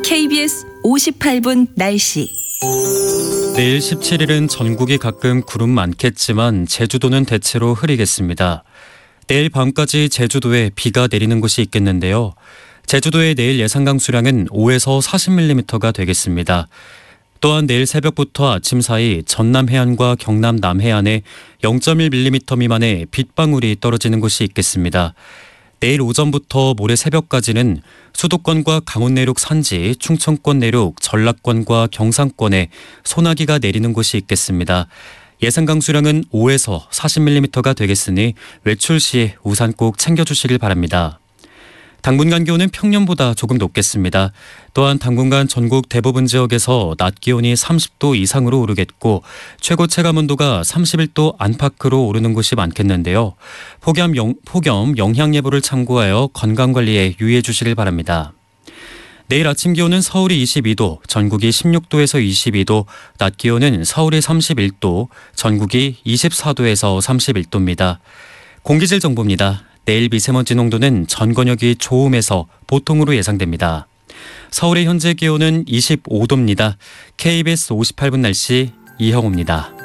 KBS 58분 날씨. 내일 17일은 전국이 가끔 구름 많겠지만 제주도는 대체로 흐리겠습니다. 내일 밤까지 제주도에 비가 내리는 곳이 있겠는데요. 제주도의 내일 예상 강수량은 5에서 40mm가 되겠습니다. 또한 내일 새벽부터 아침 사이 전남 해안과 경남 남해안에 0.1mm 미만의 빗방울이 떨어지는 곳이 있겠습니다. 내일 오전부터 모레 새벽까지는 수도권과 강원 내륙 산지, 충청권 내륙, 전라권과 경상권에 소나기가 내리는 곳이 있겠습니다. 예상 강수량은 5에서 40mm가 되겠으니 외출 시 우산 꼭 챙겨주시길 바랍니다. 당분간 기온은 평년보다 조금 높겠습니다. 또한 당분간 전국 대부분 지역에서 낮 기온이 30도 이상으로 오르겠고 최고 체감온도가 31도 안팎으로 오르는 곳이 많겠는데요. 폭염 영향 예보를 참고하여 건강관리에 유의해 주시길 바랍니다. 내일 아침 기온은 서울이 22도, 전국이 16도에서 22도, 낮 기온은 서울이 31도, 전국이 24도에서 31도입니다. 공기질 정보입니다. 내일 미세먼지 농도는 전권역이 좋음에서 보통으로 예상됩니다. 서울의 현재 기온은 25도입니다. KBS 58분 날씨 이형우입니다.